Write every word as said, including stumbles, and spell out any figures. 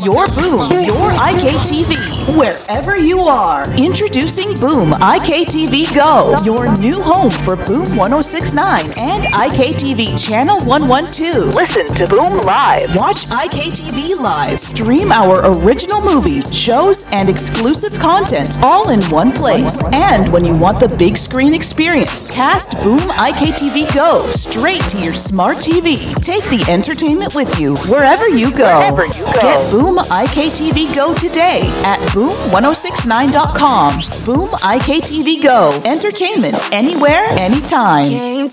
your Boom, your I K T V, wherever you are. Introducing Boom I K T V Go, your new home for Boom one oh six point nine and I K T V Channel one twelve. Listen to Boom Live. Watch I K T V Live. Stream our original movies, shows, and exclusive content all in one place. And when you want the big screen experience, cast Boom I K T V Go straight to your smart T V. Take the entertainment with you wherever you go. Wherever you go. Get Boom I K T V Go today at boom ten sixty-nine dot com. Boom I K T V Go. Entertainment anywhere, anytime.